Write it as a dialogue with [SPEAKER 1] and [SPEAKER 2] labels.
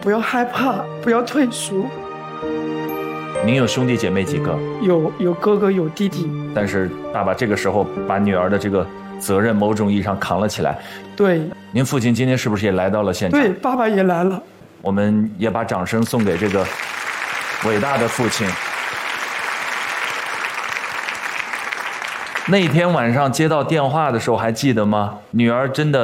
[SPEAKER 1] 不要害怕，不要退缩。
[SPEAKER 2] 您有兄弟姐妹几个？
[SPEAKER 1] 有哥哥有弟弟。
[SPEAKER 2] 但是爸爸这个时候把女儿的这个责任某种意义上扛了起来。
[SPEAKER 1] 对。
[SPEAKER 2] 您父亲今天是不是也来到了现场？
[SPEAKER 1] 对，爸爸也来了。
[SPEAKER 2] 我们也把掌声送给这个伟大的父亲。那天晚上接到电话的时候还记得吗？女儿真的